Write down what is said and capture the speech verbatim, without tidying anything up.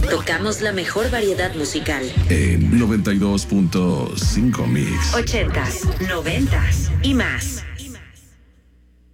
Tocamos la mejor variedad musical. En noventa y dos punto cinco Mix. Ochentas, noventas y más.